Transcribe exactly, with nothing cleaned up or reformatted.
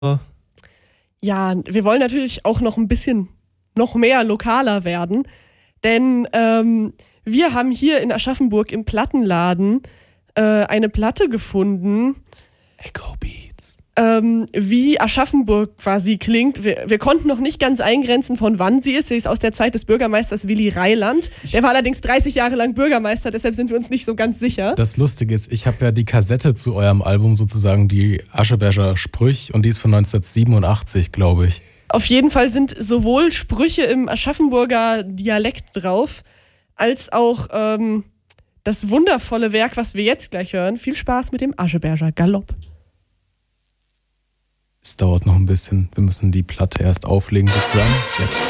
Ja, wir wollen natürlich auch noch ein bisschen noch mehr lokaler werden, denn ähm, wir haben hier in Aschaffenburg im Plattenladen äh, eine Platte gefunden, Echo Beats, ähm, wie Aschaffenburg quasi klingt. Wir, wir konnten noch nicht ganz eingrenzen, von wann sie ist. Sie ist aus der Zeit des Bürgermeisters Willy Reiland. Der war allerdings dreißig Jahre lang Bürgermeister, deshalb sind wir uns nicht so ganz sicher. Das Lustige ist, ich habe ja die Kassette zu eurem Album sozusagen, die Ascheberger Sprüch, und die ist von neunzehnhundertsiebenundachtzig, glaube ich. Auf jeden Fall sind sowohl Sprüche im Aschaffenburger Dialekt drauf, als auch ähm, das wundervolle Werk, was wir jetzt gleich hören. Viel Spaß mit dem Ascheberger Galopp. Es dauert noch ein bisschen. Wir müssen die Platte erst auflegen sozusagen. Jetzt.